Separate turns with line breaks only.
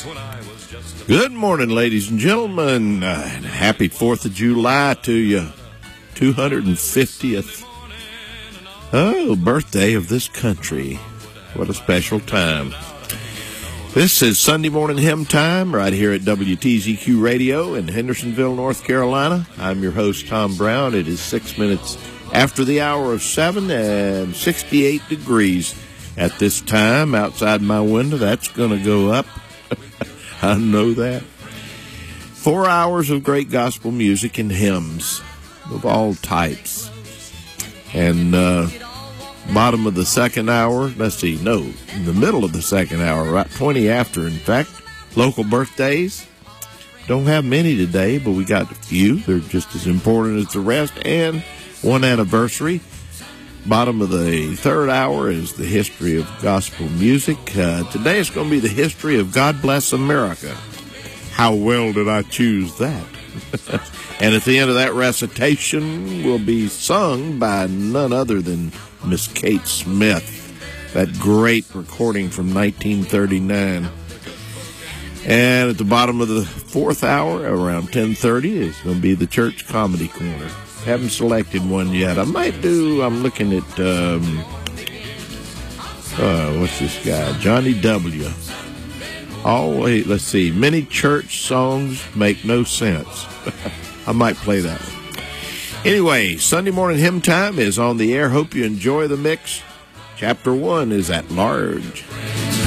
Good morning, ladies and gentlemen. Happy 4th of July to you. 250th birthday of this country. What a special time. This is Sunday Morning Hymn Time right here at WTZQ Radio in Hendersonville, North Carolina. I'm your host, Tom Brown. It is 6 minutes after the hour of 7 and 68 degrees at this time. Outside my window, that's going to go up. I know that. 4 hours of great gospel music and hymns of all types. And bottom of the second hour, in the middle of the second hour, right 20 after, in fact, local birthdays. Don't have many today, but we got a few. They're just as important as the rest, and one anniversary. Bottom of the third hour is the history of gospel music. Today it's going to be the history of God Bless America. How well did I choose that? And at the end of that recitation will be sung by none other than Miss Kate Smith, that great recording from 1939. And at the bottom of the fourth hour, around 10:30, is going to be the Church Comedy Corner. Haven't selected one yet. I'm looking at, what's this guy? Johnny W. Let's see. Many church songs make no sense. I might play that one. Anyway, Sunday Morning Hymn Time is on the air. Hope you enjoy the mix. Chapter 1 is at large.